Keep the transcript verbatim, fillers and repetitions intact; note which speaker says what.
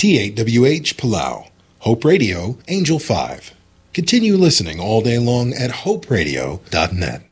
Speaker 1: T eight W H Palau, Hope Radio, Angel five. Continue listening all day long at hope radio dot net.